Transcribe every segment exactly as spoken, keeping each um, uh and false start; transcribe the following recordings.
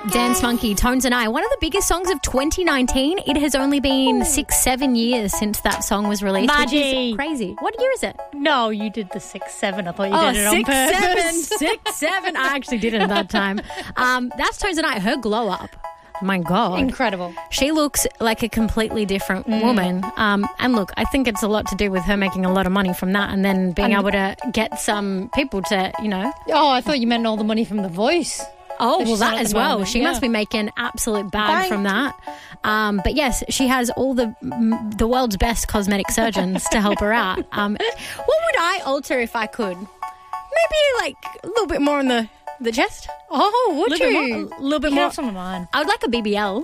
Dance Monkey, Tones and I, one of the biggest songs of twenty nineteen. It has only been six, seven years since that song was released, Maddie. which is crazy. What year is it? No, you did the six, seven. I thought you Oh, did it on six, purpose. seven, six, seven. I actually didn't at that time. Um, that's Tones and I. Her glow up. My God. Incredible. She looks like a completely different mm. woman. Um, and look, I think it's a lot to do with her making a lot of money from that and then being and able to get some people to, you know. Oh, I thought you meant all the money from The Voice. Oh, well, that as well. moment, She yeah. must be making absolute bag Bang. from that. Um, but yes, she has all the the world's best cosmetic surgeons to help her out. Um, what would I alter if I could? Maybe like a little bit more on the, the chest. Oh, would Little you? bit more- a little bit You more. have some of mine. I would like a B B L.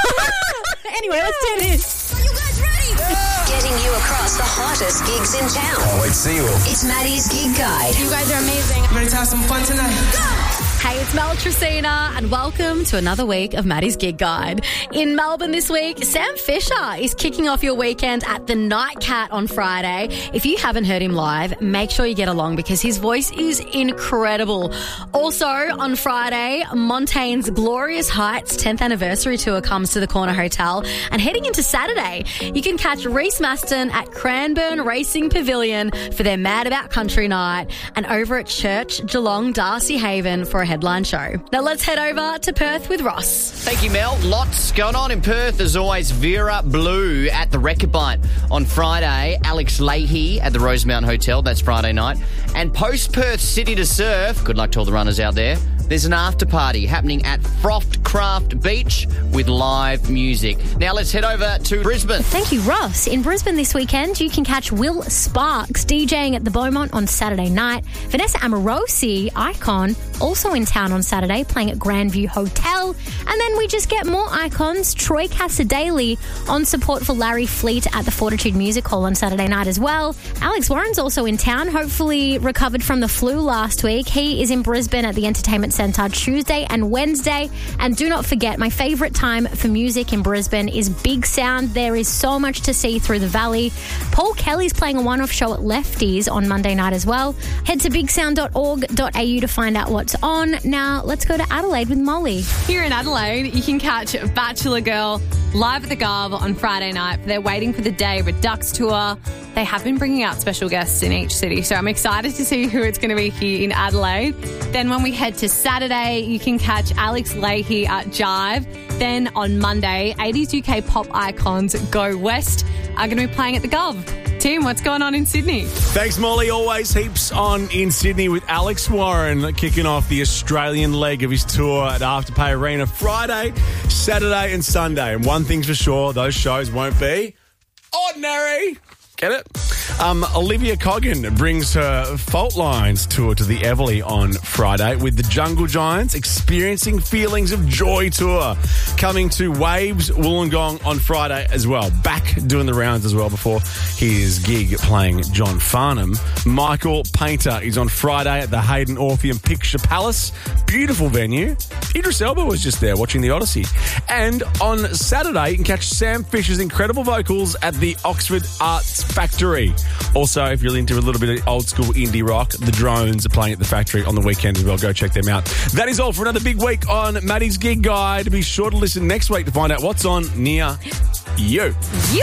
Anyway, let's do this. Are you guys ready? Yeah. Getting you across the hottest gigs in town. Can't wait to see you all. It's Maddie's Gig Guide. You guys are amazing. Ready to have some fun tonight? Go! Hey, it's Mel Tracina, and welcome to another week of Maddie's Gig Guide. In Melbourne this week, Sam Fisher is kicking off your weekend at the Nightcat on Friday. If you haven't heard him live, make sure you get along because his voice is incredible. Also, on Friday, Montaigne's Glorious Heights tenth anniversary tour comes to the Corner Hotel. And heading into Saturday, you can catch Reese Maston at Cranbourne Racing Pavilion for their Mad About Country night, and over at Church Geelong Darcy Haven for a headline show. Now let's head over to Perth with Ross. Thank you, Mel. Lots going on in Perth. As always, Vera Blue at the Recordbite on Friday. Alex Leahy at the Rosemount Hotel. That's Friday night. And post-Perth City to Surf. Good luck to all the runners out there. There's an after party happening at Froft Craft Beach with live music. Now let's head over to Brisbane. Thank you, Ross. In Brisbane this weekend, you can catch Will Sparks DJing at the Beaumont on Saturday night. Vanessa Amorosi, Icon, also in town on Saturday, playing at Grandview Hotel. And then we just get more icons. Troy Casadei on support for Larry Fleet at the Fortitude Music Hall on Saturday night as well. Alex Warren's also in town, hopefully recovered from the flu last week. He is in Brisbane at the Entertainment Centre Tuesday and Wednesday. And do not forget, my favourite time for music in Brisbane is Big Sound. There is so much to see through the valley. Paul Kelly's playing a one-off show at Lefties on Monday night as well. Head to big sound dot org dot a u to find out what's on. Now, let's go to Adelaide with Molly. Here in Adelaide, you can catch Bachelor Girl live at the Garb on Friday night. They're waiting for the Day Redux tour. They have been bringing out special guests in each city, so I'm excited to see who it's going to be here in Adelaide. Then when we head to Saturday, you can catch Alex Leahy at Jive. Then on Monday, eighties U K pop icons Go West are going to be playing at the Gov. Tim, what's going on in Sydney? Thanks, Molly. Always heaps on in Sydney with Alex Warren kicking off the Australian leg of his tour at Afterpay Arena Friday, Saturday and Sunday. And one thing's for sure, those shows won't be ordinary. Get it? Um, Olivia Coggin brings her Fault Lines tour to the Everleigh on Friday with the Jungle Giants Experiencing Feelings of Joy tour coming to Waves Wollongong on Friday as well. Back doing the rounds as well before his gig playing John Farnham. Michael Painter is on Friday at the Hayden Orpheum Picture Palace. Beautiful venue. Idris Elba was just there watching the Odyssey. And on Saturday, you can catch Sam Fisher's incredible vocals at the Oxford Arts Factory. Also, if you're into a little bit of old school indie rock, the Drones are playing at the Factory on the weekend as well. Go check them out. That is all for another big week on Maddie's Gig Guide. Be sure to listen next week to find out what's on near you.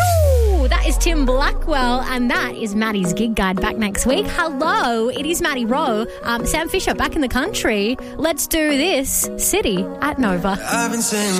You! That is Tim Blackwell, and that is Maddie's Gig Guide back next week. Hello, it is Maddie Rowe. Um, Sam Fisher back in the country. Let's do this. City at Nova. I've been saying